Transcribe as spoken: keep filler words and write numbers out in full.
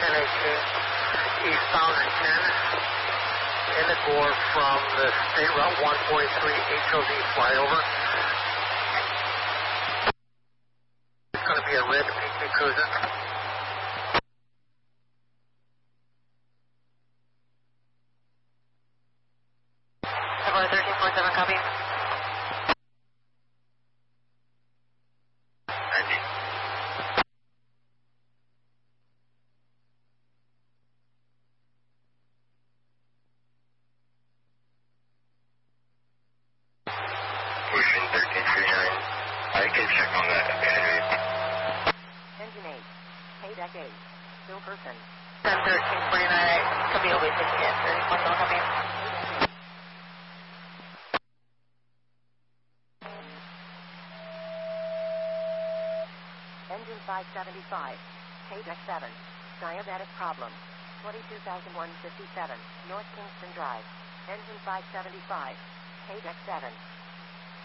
ten eighteen, eastbound ten, in the Gore from the State Route one forty-three H O V flyover. It's going to be a red P T Cruiser. Chevrolet thirteen forty-seven, copy. Pushing thirteen thirty-nine. I can check on that abandonment. Engine eight, K deck eight, still person. ten thirteen forty-nine, copy, will be taking it. thirteen forty-seven, copy. Engine five seventy-five, K deck seven, diabetic problem. twenty-two thousand one hundred fifty-seven, North Kingston Drive. Engine five seventy-five, K deck seven.